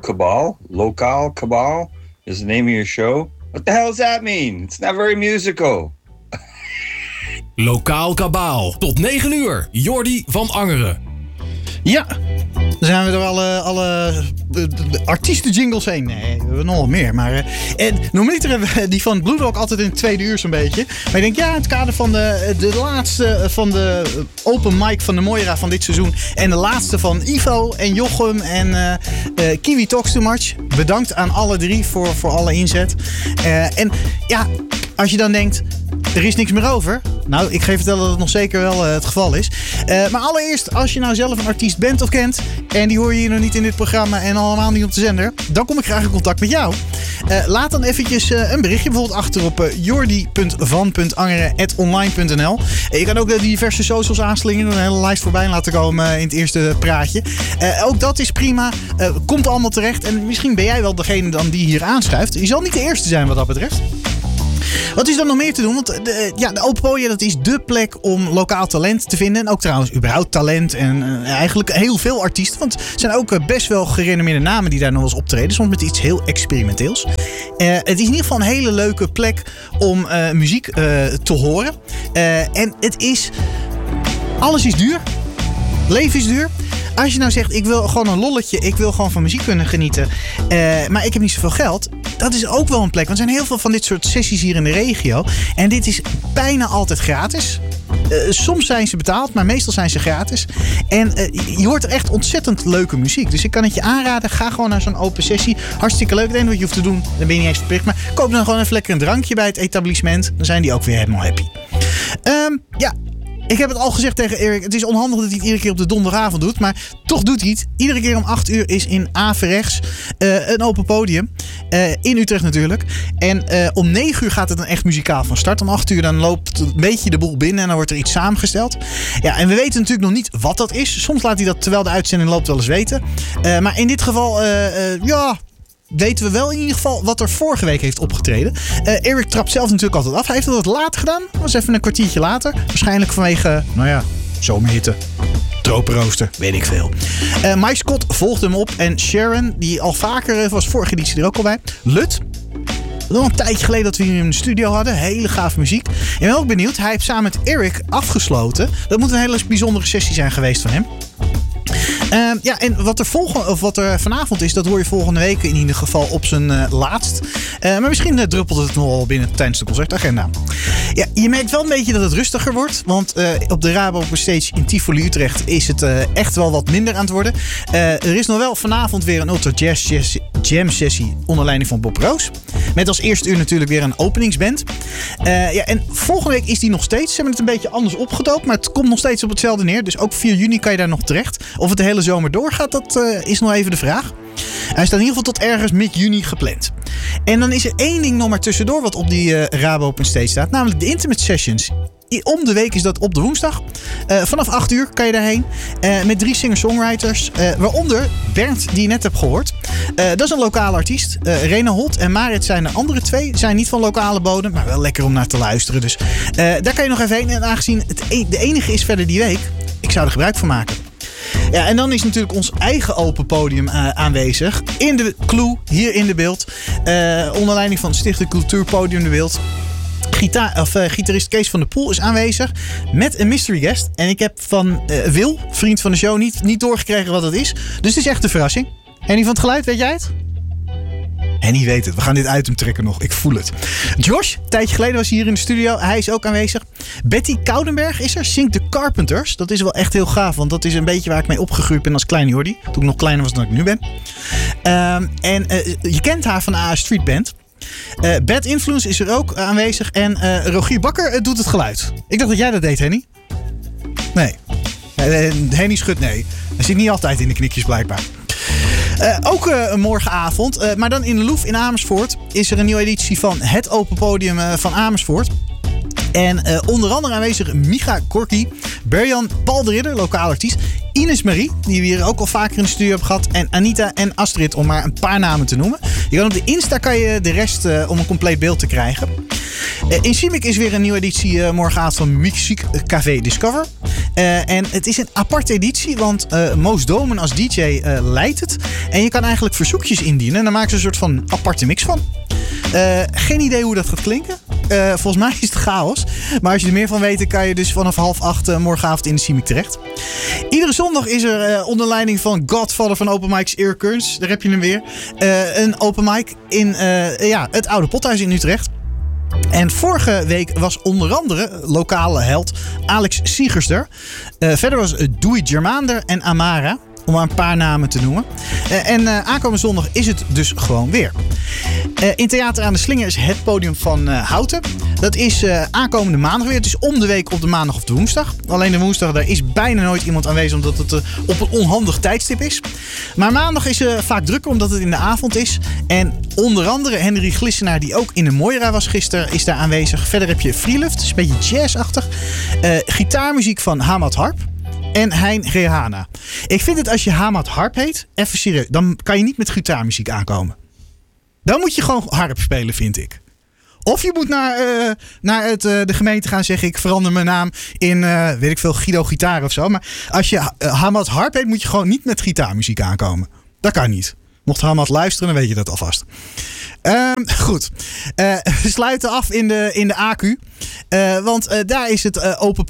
Cabal. Lokaal Cabal is the name of your show. What the hell does that mean? It's not very musical. Lokaal Kabaal. Tot 9 uur. Jordi van Angeren. Ja, dan zijn we door alle artiesten-jingles heen. Nee, we hebben nog wat meer. Maar normaliter hebben we die van Bloedrock altijd in het tweede uur zo'n beetje. Maar ik denk, ja, in het kader van de laatste van de open mic van de Moira van dit seizoen. En de laatste van Ivo en Jochem en Kiwi Talks Too Much. Bedankt aan alle drie voor alle inzet. En ja, als je dan denkt, er is niks meer over. Nou, ik ga je vertellen dat het nog zeker wel het geval is. Maar allereerst, als je nou zelf een artiest bent of kent en die hoor je hier nog niet in dit programma en allemaal niet op de zender, dan kom ik graag in contact met jou. Laat dan eventjes een berichtje bijvoorbeeld achter op jordi.van.angeren@online.nl. Je kan ook de diverse socials aanslingen, een hele lijst voorbij laten komen in het eerste praatje. Ook dat is prima. Komt allemaal terecht. En misschien ben jij wel degene dan die hier aanschuift. Je zal niet de eerste zijn wat dat betreft. Wat is dan nog meer te doen? Want de Open Podium, dat is dé plek om lokaal talent te vinden. En ook trouwens überhaupt talent. En eigenlijk heel veel artiesten. Want er zijn ook best wel gerenommeerde namen die daar nog wel eens optreden. Soms met iets heel experimenteels. Het is in ieder geval een hele leuke plek om muziek te horen. En het is... Alles is duur. Leven is duur. Als je nou zegt, ik wil gewoon een lolletje, ik wil gewoon van muziek kunnen genieten, maar ik heb niet zoveel geld, dat is ook wel een plek. Want er zijn heel veel van dit soort sessies hier in de regio. En dit is bijna altijd gratis. Soms zijn ze betaald, maar meestal zijn ze gratis. En je hoort er echt ontzettend leuke muziek. Dus ik kan het je aanraden, ga gewoon naar zo'n open sessie. Hartstikke leuk. Het enige wat je hoeft te doen, dan ben je niet eens verplicht. Maar koop dan gewoon even lekker een drankje bij het etablissement. Dan zijn die ook weer helemaal happy. Ja. Ik heb het al gezegd tegen Erik. Het is onhandig dat hij het iedere keer op de donderdagavond doet. Maar toch doet hij het. Iedere keer om 8 uur is in Averechts een open podium. In Utrecht natuurlijk. En om 9 uur gaat het dan echt muzikaal van start. Om 8 uur dan loopt een beetje de boel binnen. En dan wordt er iets samengesteld. Ja, en we weten natuurlijk nog niet wat dat is. Soms laat hij dat terwijl de uitzending loopt wel eens weten. Maar in dit geval, weten we wel in ieder geval wat er vorige week heeft opgetreden. Erik trapt zelf natuurlijk altijd af. Hij heeft het wat later gedaan. Dat was even een kwartiertje later. Waarschijnlijk vanwege, zomerhitte. Tropenrooster, weet ik veel. Mike Scott volgde hem op. En Sharon, die al vaker was vorige editie er ook al bij. Lut. Nog een tijdje geleden dat we hier in de studio hadden. Hele gave muziek. Ik ben ook benieuwd. Hij heeft samen met Erik afgesloten. Dat moet een hele bijzondere sessie zijn geweest van hem. En wat er vanavond is, dat hoor je volgende week in ieder geval op zijn laatst. Maar misschien druppelt het nog wel binnen tijdens de concertagenda. Ja, je merkt wel een beetje dat het rustiger wordt. Want op de Rabobank Stage in Tivoli Utrecht is het echt wel wat minder aan het worden. Er is nog wel vanavond weer een Ultra Jam sessie onder leiding van Bob Roos. Met als eerste uur natuurlijk weer een openingsband. En volgende week is die nog steeds. Ze hebben het een beetje anders opgedoopt, maar het komt nog steeds op hetzelfde neer. Dus ook 4 juni kan je daar nog terecht. Of het de hele zomer doorgaat, dat is nog even de vraag. Hij staat in ieder geval tot ergens mid-juni gepland. En dan is er één ding nog maar tussendoor wat op die Rabo Open Stage staat. Namelijk de Intimate Sessions. Om de week is dat op de woensdag. Vanaf 8 uur kan je daarheen. Met 3 singer-songwriters. Waaronder Bernd, die je net hebt gehoord. Dat is een lokale artiest. Rena Holt en Marit zijn de andere 2. Zijn niet van lokale bodem, maar wel lekker om naar te luisteren. Dus daar kan je nog even heen. En aangezien het de enige is verder die week, ik zou er gebruik van maken. Ja, en dan is natuurlijk ons eigen open podium aanwezig. In de Clue, hier in de Beeld. Onder leiding van Stichting Cultuurpodium de Beeld. Gitarist Kees van der Poel is aanwezig met een mystery guest. En ik heb van Wil, vriend van de show, niet doorgekregen wat het is. Dus het is echt een verrassing. Henny van het geluid, weet jij het? Henny weet het. We gaan dit item trekken nog. Ik voel het. Josh, een tijdje geleden was hij hier in de studio. Hij is ook aanwezig. Betty Koudenberg is er. Zingt The Carpenters. Dat is wel echt heel gaaf. Want dat is een beetje waar ik mee opgegroeid ben als kleine Jordi. Toen ik nog kleiner was dan ik nu ben. Je kent haar van de A Street Band. Bad Influence is er ook aanwezig. En Rogier Bakker doet het geluid. Ik dacht dat jij dat deed, Henny. Nee. Henny schudt nee. Hij zit niet altijd in de knikjes blijkbaar. Ook morgenavond, maar dan in de Loef in Amersfoort, is er een nieuwe editie van het Open Podium van Amersfoort. En onder andere aanwezig Micha Gorky, Berjan Paul de Ridder, lokaal artiest, Ines Marie, die we hier ook al vaker in de studio hebben gehad, en Anita en Astrid, om maar een paar namen te noemen. Je kan op de Insta kan je de rest om een compleet beeld te krijgen. In Simic is weer een nieuwe editie morgenavond van Muziek Café Discover. En het is een aparte editie, want Moos Domen als DJ leidt het. En je kan eigenlijk verzoekjes indienen. En daar maken ze een soort van aparte mix van. Geen idee hoe dat gaat klinken. Volgens mij is het chaos. Maar als je er meer van weet, kan je dus vanaf 7:30 morgenavond in de CIMIC terecht. Iedere zondag is er onder leiding van Godfather van Open Mics, Erik Keurns. Daar heb je hem weer. Een open mic in het Oude Pothuis in Utrecht. En vorige week was onder andere lokale held Alex Siegers er. Verder was Doei Germaander en Amara. Om maar een paar namen te noemen. Aankomende zondag is het dus gewoon weer. In Theater aan de Slinger is het podium van Houten. Dat is aankomende maandag weer. Het is om de week op de maandag of de woensdag. Alleen de woensdag, daar is bijna nooit iemand aanwezig omdat het op een onhandig tijdstip is. Maar maandag is vaak drukker omdat het in de avond is. En onder andere Henry Glissenaar, die ook in de Moira was gisteren, is daar aanwezig. Verder heb je Freeluft, dat is een beetje jazzachtig. Gitaarmuziek van Hamad Harp. En Hein Rehana. Ik vind het als je Hamad Harp heet, even serieus, dan kan je niet met gitaarmuziek aankomen. Dan moet je gewoon harp spelen, vind ik. Of je moet naar de gemeente gaan zeggen, ik verander mijn naam in, weet ik veel, Guido Gitaar of zo. Maar als je Hamad Harp heet, moet je gewoon niet met gitaarmuziek aankomen. Dat kan niet. Mocht Hamad luisteren, dan weet je dat alvast. Goed. We sluiten af in de AQ. Want daar is het open